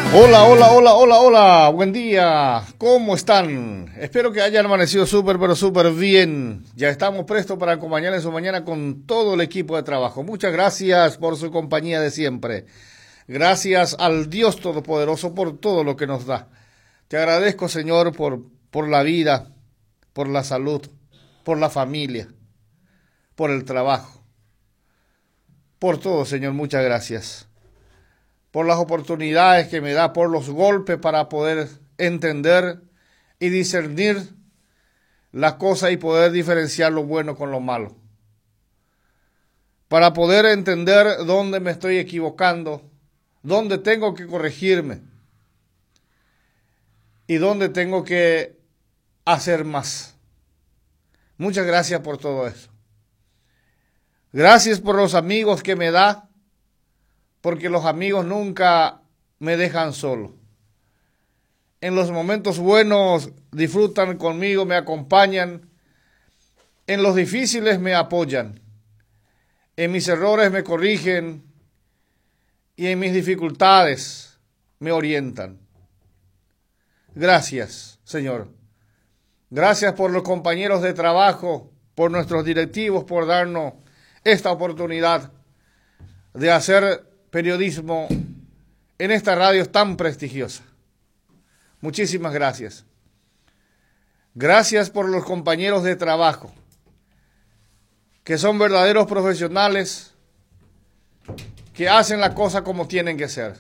Hola, hola, hola, hola, hola, buen día, ¿cómo están? Espero que hayan amanecido súper, pero súper bien. Ya estamos prestos para acompañarles en su mañana con todo el equipo de trabajo. Muchas gracias por su compañía de siempre. Gracias al Dios Todopoderoso por todo lo que nos da. Te agradezco, Señor, por la vida, por la salud, por la familia, por el trabajo, por todo, Señor, muchas gracias. Por las oportunidades que me da, por los golpes para poder entender y discernir las cosas y poder diferenciar lo bueno con lo malo. Para poder entender dónde me estoy equivocando, dónde tengo que corregirme y dónde tengo que hacer más. Muchas gracias por todo eso. Gracias por los amigos que me da, porque los amigos nunca me dejan solo. En los momentos buenos disfrutan conmigo, me acompañan. En los difíciles me apoyan. En mis errores me corrigen. Y en mis dificultades me orientan. Gracias, Señor. Gracias por los compañeros de trabajo, por nuestros directivos, por darnos esta oportunidad de hacer periodismo en esta radio tan prestigiosa. Muchísimas gracias. Gracias por los compañeros de trabajo, que son verdaderos profesionales, que hacen la cosa como tienen que ser.